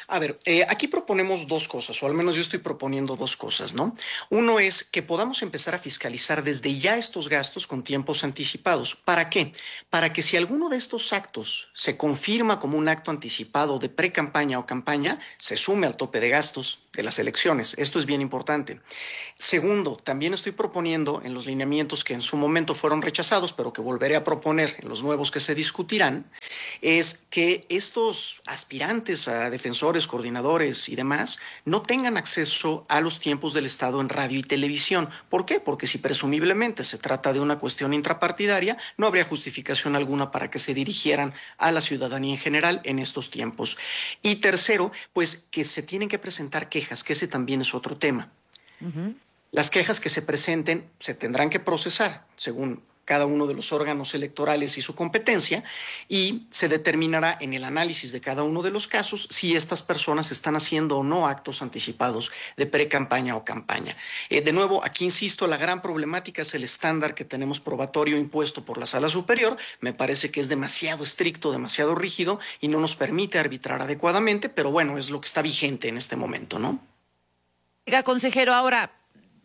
A ver, eh, aquí proponemos dos cosas, o al menos yo estoy proponiendo dos cosas, ¿no? Uno es que podamos empezar a fiscalizar desde ya estos gastos con tiempos anticipados. ¿Para qué? Para que si alguno de estos actos se confirma como un acto anticipado de pre-campaña o campaña, se sume al tope de gastos de las elecciones. Esto es bien importante. Segundo, también estoy proponiendo en los lineamientos que en su momento fueron rechazados, pero que volveré a proponer en los nuevos que se discutirán, es que estos aspirantes a defensores, coordinadores y demás no tengan acceso a los tiempos del Estado en radio y televisión. ¿Por qué? Porque si presumiblemente se trata de una cuestión intrapartidaria, no habría justificación alguna para que se dirigieran a la ciudadanía en general en estos tiempos. Y tercero, pues que se tienen que presentar quejas, que ese también es otro tema. Uh-huh. Las quejas que se presenten se tendrán que procesar según cada uno de los órganos electorales y su competencia, y se determinará en el análisis de cada uno de los casos si estas personas están haciendo o no actos anticipados de pre-campaña o campaña. Eh, de nuevo, aquí insisto, la gran problemática es el estándar que tenemos probatorio impuesto por la Sala Superior. Me parece que es demasiado estricto, demasiado rígido y no nos permite arbitrar adecuadamente, pero bueno, es lo que está vigente en este momento, ¿no? Oiga, consejero, ahora,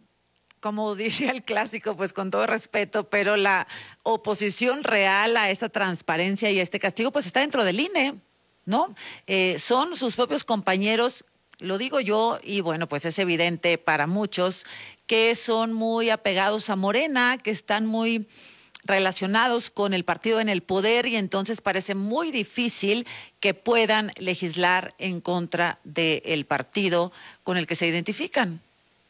como diría el clásico, pues con todo respeto, pero la oposición real a esa transparencia y a este castigo, pues está dentro del I N E, ¿no? Eh, son sus propios compañeros, lo digo yo, y bueno, pues es evidente para muchos, que son muy apegados a Morena, que están muy relacionados con el partido en el poder, y entonces parece muy difícil que puedan legislar en contra del partido con el que se identifican.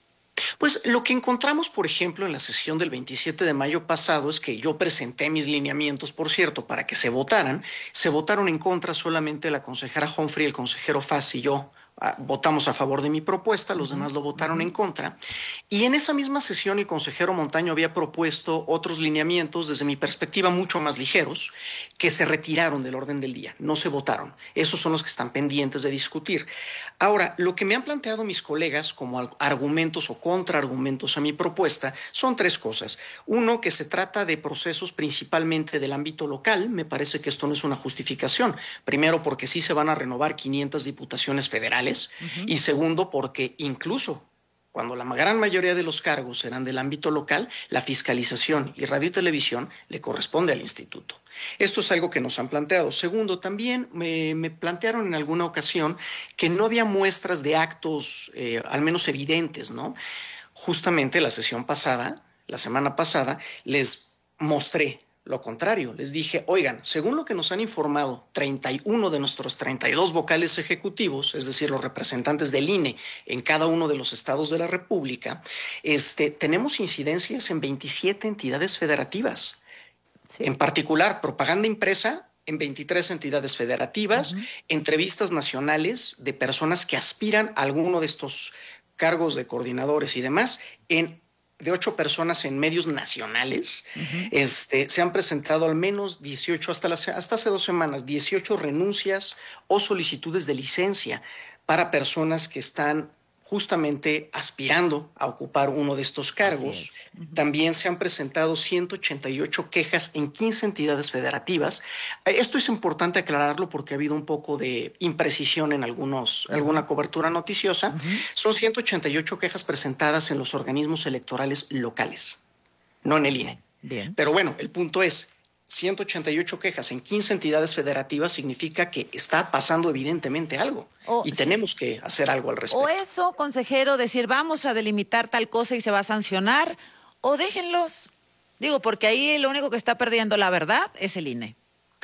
Pues lo que encontramos, por ejemplo, en la sesión del veintisiete de mayo pasado es que yo presenté mis lineamientos, por cierto, para que se votaran. Se votaron en contra solamente la consejera Humphrey, el consejero Faz y yo. Ah, votamos a favor de mi propuesta, los demás lo votaron en contra. Y en esa misma sesión el consejero Montaño había propuesto otros lineamientos, desde mi perspectiva mucho más ligeros, que se retiraron del orden del día, no se votaron. Esos son los que están pendientes de discutir. Ahora, lo que me han planteado mis colegas como argumentos o contraargumentos a mi propuesta son tres cosas. Uno, que se trata de procesos principalmente del ámbito local. Me parece que esto no es una justificación. Primero, porque sí se van a renovar quinientas diputaciones federales. Uh-huh. Y segundo, porque incluso cuando la gran mayoría de los cargos serán del ámbito local, la fiscalización y radio y televisión le corresponde al instituto. Esto es algo que nos han planteado. Segundo, también me, me plantearon en alguna ocasión que no había muestras de actos, eh, al menos evidentes, ¿no? Justamente la sesión pasada, la semana pasada, les mostré lo contrario. Les dije, oigan, según lo que nos han informado treinta y uno de nuestros treinta y dos vocales ejecutivos, es decir, los representantes del I N E en cada uno de los estados de la República, este, tenemos incidencias en veintisiete entidades federativas. Sí. En particular, propaganda impresa en veintitrés entidades federativas, uh-huh. entrevistas nacionales de personas que aspiran a alguno de estos cargos de coordinadores y demás en de ocho personas en medios nacionales. Uh-huh. Este, se han presentado al menos dieciocho, hasta, las, hasta hace dos semanas, dieciocho renuncias o solicitudes de licencia para personas que están justamente aspirando a ocupar uno de estos cargos. Uh-huh. También se han presentado ciento ochenta y ocho quejas en quince entidades federativas. Esto es importante aclararlo porque ha habido un poco de imprecisión en algunos, uh-huh. alguna cobertura noticiosa. Uh-huh. Son ciento ochenta y ocho quejas presentadas en los organismos electorales locales, no en el I N E. Bien. Pero bueno, el punto es, ciento ochenta y ocho quejas en quince entidades federativas significa que está pasando evidentemente algo oh, y sí. tenemos que hacer algo al respecto. O eso, consejero, decir vamos a delimitar tal cosa y se va a sancionar, o déjenlos. Digo, porque ahí lo único que está perdiendo la verdad es el I N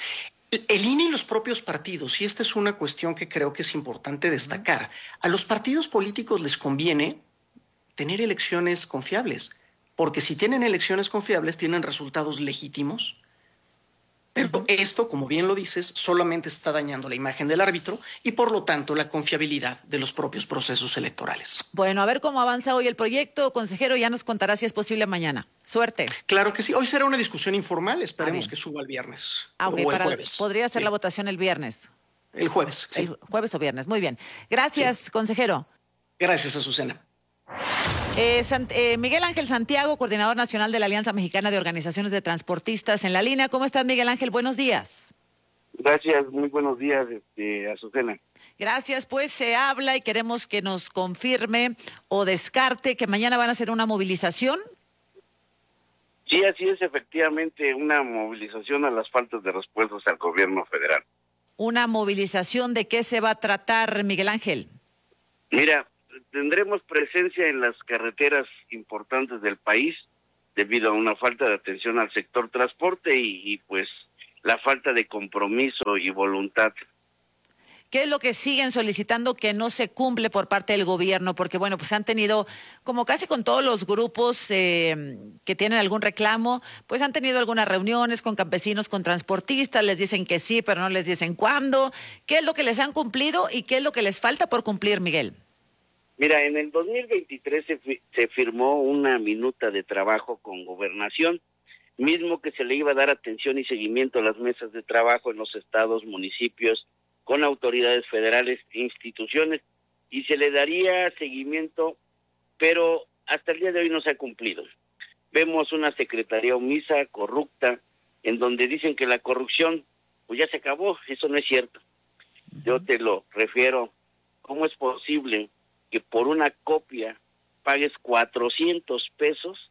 E. El I N E y los propios partidos, y esta es una cuestión que creo que es importante destacar, a los partidos políticos les conviene tener elecciones confiables, porque si tienen elecciones confiables tienen resultados legítimos. Pero esto, como bien lo dices, solamente está dañando la imagen del árbitro y, por lo tanto, la confiabilidad de los propios procesos electorales. Bueno, a ver cómo avanza hoy el proyecto. Consejero, ya nos contará si es posible mañana. Suerte. Claro que sí. Hoy será una discusión informal. Esperemos que suba el viernes ah, okay, o el para, jueves. ¿Podría ser sí. la votación el viernes? El jueves, sí. El jueves o viernes. Muy bien. Gracias, sí. consejero. Gracias, Azucena. Eh, Sant- eh, Miguel Ángel Santiago, coordinador nacional de la Alianza Mexicana de Organizaciones de Transportistas en la línea. ¿Cómo estás, Miguel Ángel? Buenos días. Gracias, muy buenos días, este, Azucena. Gracias, pues se habla y queremos que nos confirme o descarte que mañana van a hacer una movilización. Sí, así es, efectivamente, una movilización a las faltas de respuestas al gobierno federal. ¿Una movilización de qué se va a tratar, Miguel Ángel? Mira, tendremos presencia en las carreteras importantes del país debido a una falta de atención al sector transporte y, y pues la falta de compromiso y voluntad. ¿Qué es lo que siguen solicitando que no se cumple por parte del gobierno? Porque, bueno, pues han tenido, como casi con todos los grupos eh, que tienen algún reclamo, pues han tenido algunas reuniones con campesinos, con transportistas, les dicen que sí, pero no les dicen cuándo. ¿Qué es lo que les han cumplido y qué es lo que les falta por cumplir, Miguel? Mira, en el dos mil veintitrés se, fi- se firmó una minuta de trabajo con Gobernación, mismo que se le iba a dar atención y seguimiento a las mesas de trabajo en los estados, municipios, con autoridades federales e instituciones, y se le daría seguimiento, pero hasta el día de hoy no se ha cumplido. Vemos una secretaría omisa, corrupta, en donde dicen que la corrupción pues ya se acabó. Eso no es cierto. Yo te lo refiero. ¿Cómo es posible que por una copia pagues cuatrocientos pesos,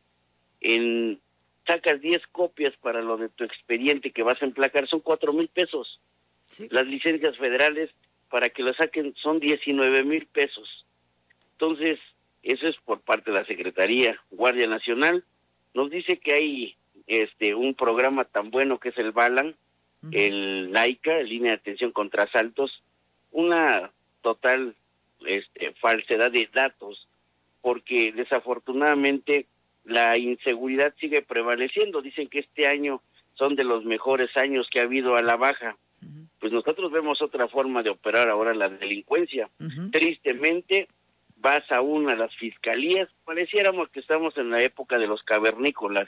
en sacas diez copias para lo de tu expediente que vas a emplacar, son cuatro mil pesos? Sí. Las licencias federales para que lo saquen son diecinueve mil pesos. Entonces, eso es por parte de la Secretaría. Guardia Nacional nos dice que hay este un programa tan bueno que es el BALAN, uh-huh. el LAICA, el Línea de Atención contra Asaltos, una total este, falsedad de datos, porque desafortunadamente la inseguridad sigue prevaleciendo. Dicen que este año son de los mejores años que ha habido a la baja. Uh-huh. Pues nosotros vemos otra forma de operar ahora la delincuencia. Uh-huh. Tristemente, vas aún a las fiscalías, pareciéramos que estamos en la época de los cavernícolas.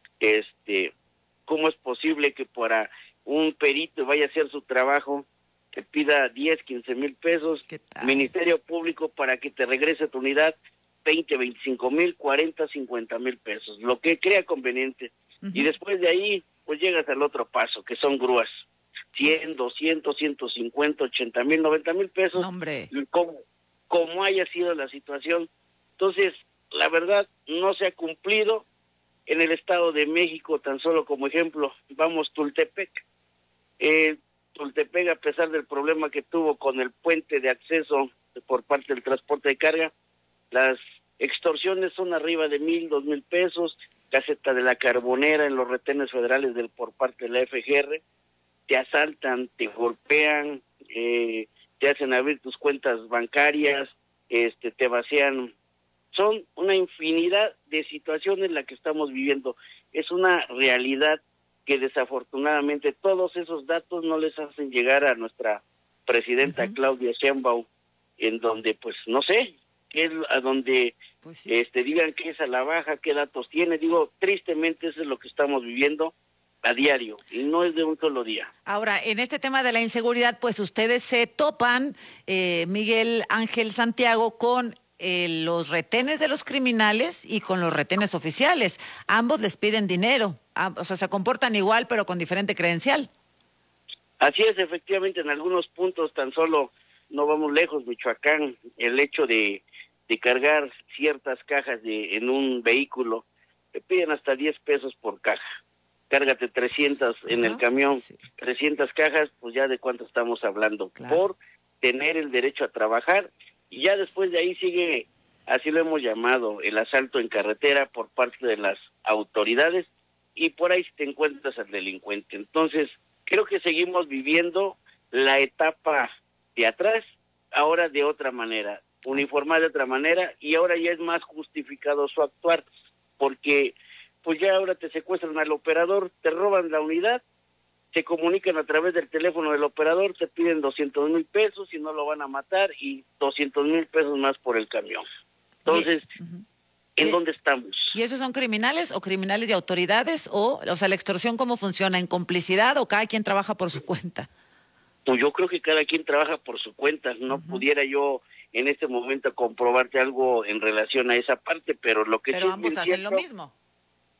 Este, ¿cómo es posible que para un perito vaya a hacer su trabajo te pida diez, quince mil pesos, Ministerio Público para que te regrese tu unidad veinte, veinticinco mil, cuarenta, cincuenta mil pesos, lo que crea conveniente? Uh-huh. Y después de ahí, pues llegas al otro paso, que son grúas, cien, doscientos, ciento cincuenta, ochenta mil, noventa mil pesos, hombre, como, como haya sido la situación. Entonces, la verdad, no se ha cumplido. En el Estado de México, tan solo como ejemplo, vamos Tultepec. Eh, Tultepec, a pesar del problema que tuvo con el puente de acceso por parte del transporte de carga, las extorsiones son arriba de mil, dos mil pesos, caseta de la Carbonera en los retenes federales del por parte de la F G R, te asaltan, te golpean, eh, te hacen abrir tus cuentas bancarias, este, te vacían. Son una infinidad de situaciones la que estamos viviendo. Es una realidad que desafortunadamente todos esos datos no les hacen llegar a nuestra presidenta uh-huh. Claudia Sheinbaum, en donde pues no sé, qué es a donde pues sí. este digan que es a la baja, qué datos tiene. Digo, tristemente eso es lo que estamos viviendo a diario y no es de un solo día. Ahora, en este tema de la inseguridad, pues ustedes se topan, eh, Miguel Ángel Santiago, con eh, los retenes de los criminales y con los retenes oficiales. Ambos les piden dinero, ah, o sea, se comportan igual pero con diferente credencial. Así es, efectivamente, en algunos puntos tan solo, no vamos lejos, Michoacán, el hecho de, de cargar ciertas cajas de en un vehículo, te piden hasta diez pesos por caja. Cárgate trescientas en uh-huh. el camión, sí. trescientas cajas, pues ya de cuánto estamos hablando, claro. por tener el derecho a trabajar, y ya después de ahí sigue, así lo hemos llamado, el asalto en carretera por parte de las autoridades, y por ahí te encuentras al delincuente. Entonces, creo que seguimos viviendo la etapa de atrás, ahora de otra manera, uniformada de otra manera, y ahora ya es más justificado su actuar, porque pues ya ahora te secuestran al operador, te roban la unidad, se comunican a través del teléfono del operador, te piden doscientos mil pesos y no lo van a matar, y doscientos mil pesos más por el camión. Entonces, uh-huh. ¿en ¿Y, dónde estamos? ¿Y esos son criminales o criminales de autoridades? O, o sea, ¿la extorsión cómo funciona? ¿En complicidad o cada quien trabaja por su cuenta? Pues yo creo que cada quien trabaja por su cuenta. No uh-huh. pudiera yo en este momento comprobarte algo en relación a esa parte, pero lo que pero sí ambos es hacen cierto, lo mismo.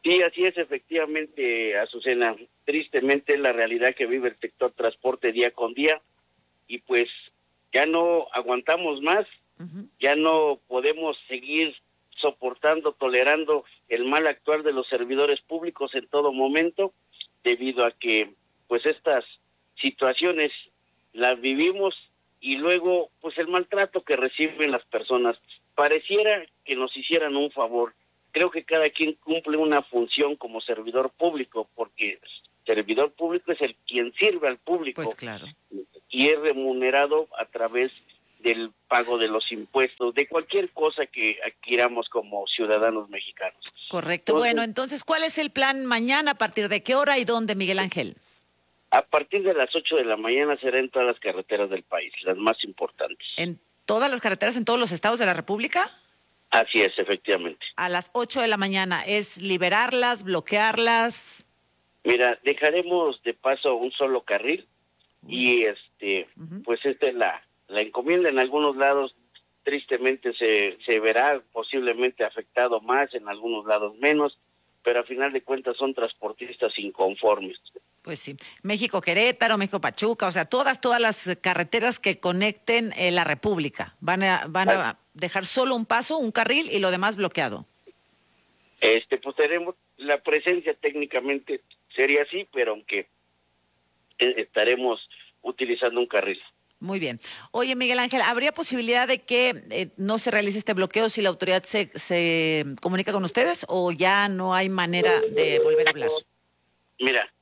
Sí, así es, efectivamente, Azucena. Tristemente la realidad que vive el sector transporte día con día, y pues ya no aguantamos más, uh-huh. ya no podemos seguir soportando, tolerando el mal actuar de los servidores públicos en todo momento, debido a que pues estas situaciones las vivimos y luego pues el maltrato que reciben las personas. Pareciera que nos hicieran un favor. Creo que cada quien cumple una función como servidor público, porque servidor público es el quien sirve al público. Pues claro. Y es remunerado a través del pago de los impuestos, de cualquier cosa que adquiramos como ciudadanos mexicanos. Correcto. Entonces, bueno, entonces, ¿cuál es el plan mañana? ¿A partir de qué hora y dónde, Miguel Ángel? A partir de las ocho de la mañana será en todas las carreteras del país, las más importantes. ¿En todas las carreteras, en todos los estados de la República? Así es, efectivamente. A las ocho de la mañana, ¿es liberarlas, bloquearlas? Mira, dejaremos de paso un solo carril y este, uh-huh. pues esta es la, la encomienda. En algunos lados tristemente se, se verá posiblemente afectado más, en algunos lados menos, pero a final de cuentas son transportistas inconformes. Pues sí, México-Querétaro, México-Pachuca, o sea, todas, todas las carreteras que conecten eh, la República, van a, van a dejar solo un paso, un carril y lo demás bloqueado. Este, pues tenemos la presencia técnicamente sería así, pero aunque eh, estaremos utilizando un carril. Muy bien. Oye, Miguel Ángel, ¿habría posibilidad de que eh, no se realice este bloqueo si la autoridad se, se comunica con ustedes o ya no hay manera de volver a hablar? Mira,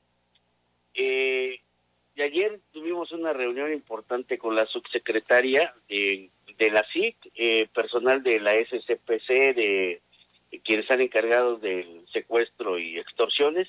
eh, de ayer tuvimos una reunión importante con la subsecretaria de, de la S I C, eh, personal de la S C P C, de, de quienes están encargados del secuestro y extorsiones,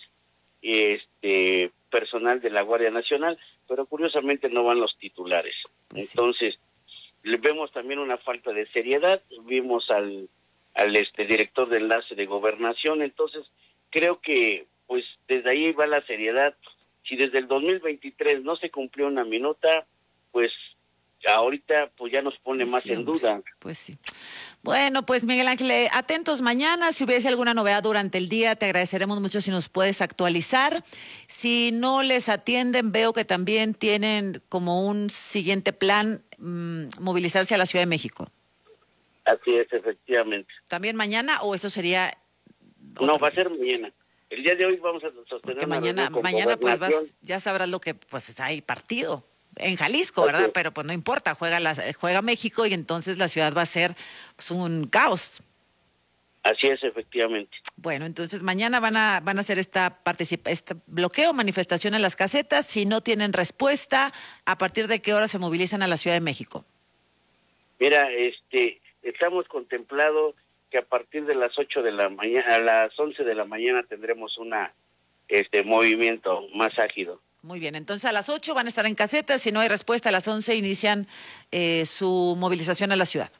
este personal de la Guardia Nacional, pero curiosamente no van los titulares. Pues entonces, sí. Vemos también una falta de seriedad, vimos al, al este director de enlace de Gobernación, entonces creo que pues desde ahí va la seriedad. Si desde el dos mil veintitrés no se cumplió una minuta, pues ahorita pues ya nos pone pues más sí, en duda. Pues sí. Bueno, pues Miguel Ángel, atentos mañana. Si hubiese alguna novedad durante el día, te agradeceremos mucho si nos puedes actualizar. Si no les atienden, veo que también tienen como un siguiente plan mmm, movilizarse a la Ciudad de México. Así es, efectivamente. ¿También mañana o eso sería...? No, va a ser mañana. El día de hoy vamos a sostener Porque una mañana, reunión con mañana pues Gobernación. vas, ya sabrás lo que pues hay partido en Jalisco, ¿verdad? Okay. Pero pues no importa, juega la, juega México y entonces la ciudad va a ser pues, un caos. Así es, efectivamente. Bueno, entonces mañana van a van a hacer esta participa este bloqueo, manifestación en las casetas. Si no tienen respuesta, ¿a partir de qué hora se movilizan a la Ciudad de México? Mira, este, estamos contemplado que a partir de las ocho de la mañana, a las once de la mañana tendremos una este movimiento más ágil. Muy bien, entonces a las ocho van a estar en casetas, si no hay respuesta a las once inician eh, su movilización a la ciudad.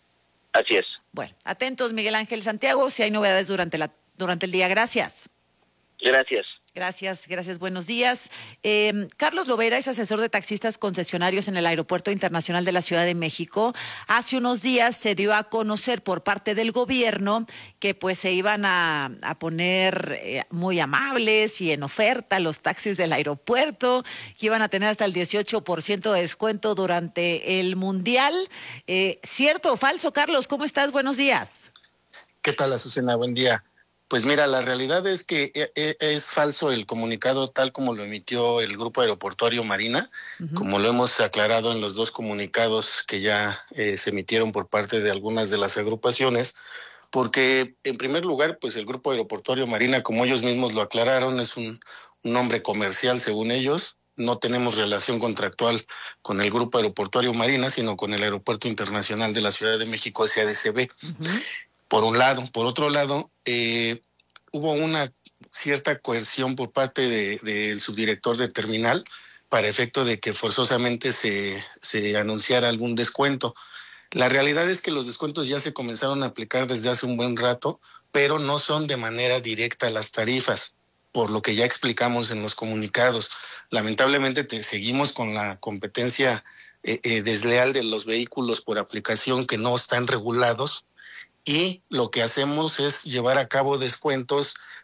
Así es. Bueno, atentos Miguel Ángel Santiago, si hay novedades durante la durante el día, gracias. Gracias. Gracias, gracias, buenos días. Eh, Carlos Lovera es asesor de taxistas concesionarios en el Aeropuerto Internacional de la Ciudad de México. Hace unos días se dio a conocer por parte del gobierno que pues se iban a, a poner eh, muy amables y en oferta los taxis del aeropuerto, que iban a tener hasta el dieciocho por ciento de descuento durante el Mundial. Eh, ¿Cierto o falso, Carlos? ¿Cómo estás? Buenos días. ¿Qué tal, Azucena? Buen día. Pues mira, la realidad es que es falso el comunicado tal como lo emitió el Grupo Aeroportuario Marina, uh-huh. como lo hemos aclarado en los dos comunicados que ya eh, se emitieron por parte de algunas de las agrupaciones, porque en primer lugar, pues el Grupo Aeroportuario Marina, como ellos mismos lo aclararon, es un, un nombre comercial según ellos. No tenemos relación contractual con el Grupo Aeroportuario Marina, sino con el Aeropuerto Internacional de la Ciudad de México, S A D C B. Uh-huh. Por un lado. Por otro lado, eh, hubo una cierta coerción por parte del de, de subdirector de terminal para efecto de que forzosamente se, se anunciara algún descuento. La realidad es que los descuentos ya se comenzaron a aplicar desde hace un buen rato, pero no son de manera directa las tarifas, por lo que ya explicamos en los comunicados. Lamentablemente te, seguimos con la competencia eh, eh, desleal de los vehículos por aplicación que no están regulados, y lo que hacemos es llevar a cabo descuentos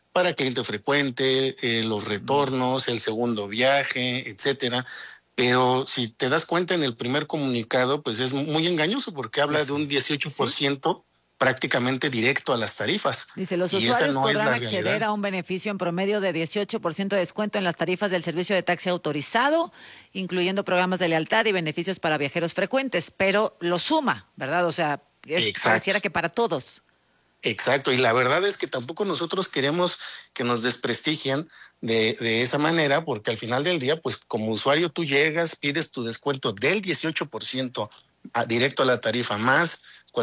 para cliente frecuente, eh, los retornos, el segundo viaje, etcétera. Pero si te das cuenta en el primer comunicado, pues es muy engañoso porque habla de un dieciocho por ciento prácticamente directo a las tarifas. Dice, los y usuarios no podrán es acceder realidad. a un beneficio en promedio de dieciocho por ciento de descuento en las tarifas del servicio de taxi autorizado, incluyendo programas de lealtad y beneficios para viajeros frecuentes, pero lo suma, ¿verdad? O sea, es, pareciera que para todos. Exacto, y la verdad es que tampoco nosotros queremos que nos desprestigien de, de esa manera, porque al final del día, pues como usuario tú llegas, pides tu descuento del dieciocho por ciento a, directo a la tarifa, más